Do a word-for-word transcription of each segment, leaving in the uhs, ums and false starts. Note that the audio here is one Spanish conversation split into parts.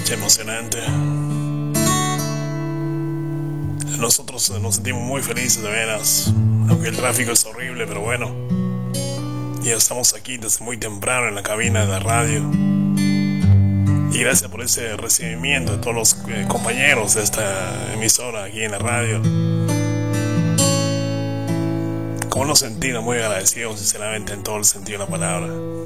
noche emocionante. Nosotros nos sentimos muy felices de veras, aunque el tráfico es horrible, pero bueno, ya estamos aquí desde muy temprano en la cabina de la radio. Y gracias por ese recibimiento de todos los eh, compañeros de esta emisora aquí en la radio. Como nos sentimos muy agradecidos, sinceramente, en todo el sentido de la palabra.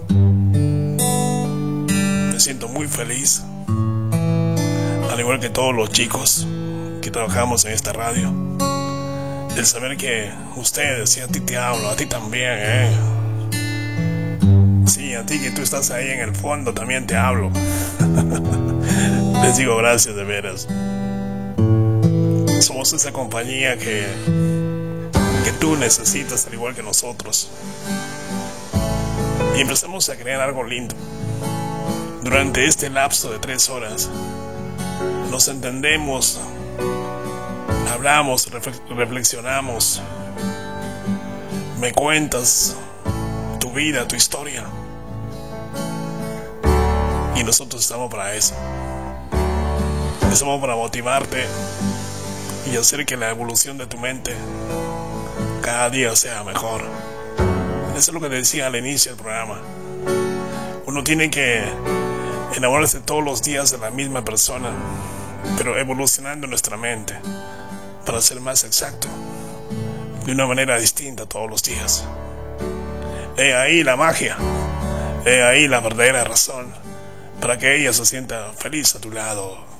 Me siento muy feliz, al igual que todos los chicos que trabajamos en esta radio, el saber que ustedes, y a ti te hablo, a ti también, eh. Sí, a ti que tú estás ahí en el fondo también te hablo. Les digo gracias de veras. Somos esa compañía que que tú necesitas, al igual que nosotros. Y empezamos a crear algo lindo. Durante este lapso de tres horas nos entendemos, hablamos, reflexionamos, me cuentas tu vida, tu historia, y nosotros estamos para eso. Estamos para motivarte y hacer que la evolución de tu mente cada día sea mejor. Eso es lo que te decía al inicio del programa. Uno tiene que enamorarse todos los días de la misma persona, pero evolucionando nuestra mente para ser más exacto, de una manera distinta todos los días. He ahí la magia, he ahí la verdadera razón para que ella se sienta feliz a tu lado.